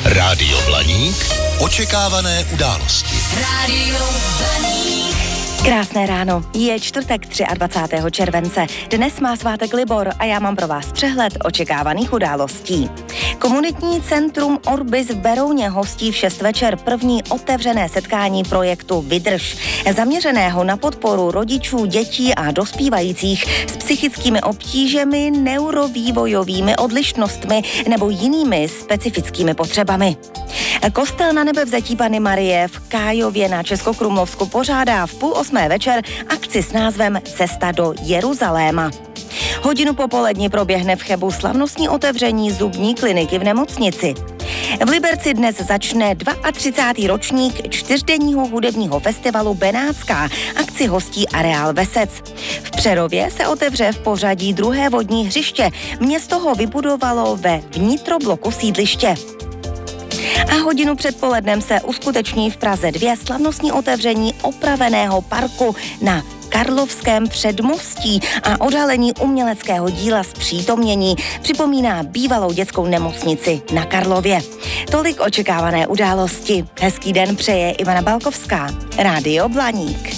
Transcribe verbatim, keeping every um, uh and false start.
Rádio Blaník. Očekávané události. Rádio Blaník. Krásné ráno, je čtvrtek dvacátého třetího července. Dnes má svátek Libor a já mám pro vás přehled očekávaných událostí. Komunitní centrum Orbis v Berouně hostí v šest večer první otevřené setkání projektu Vydrž, zaměřeného na podporu rodičů, dětí a dospívajících s psychickými obtížemi, neurovývojovými odlišnostmi nebo jinými specifickými potřebami. Kostel Na Nebevzetí Panny Marie v Kájově na Českokrumlovsku pořádá v půl osmé večer akci s názvem Cesta do Jeruzaléma. Hodinu popolední proběhne v Chebu slavnostní otevření zubní kliniky v nemocnici. V Liberci dnes začne třicátý druhý ročník čtyřdenního hudebního festivalu Benátská. Akci hostí Areál Vesec. V Přerově se otevře v pořadí druhé vodní hřiště. Město ho vybudovalo ve vnitrobloku sídliště. A hodinu před polednem se uskuteční v Praze dvě slavnostní otevření opraveného parku na Karlovském předmostí a odhalení uměleckého díla Zpřítomnění připomíná bývalou dětskou nemocnici na Karlově. Tolik očekávané události. Hezký den přeje Ivana Balkovská. Rádio Blaník.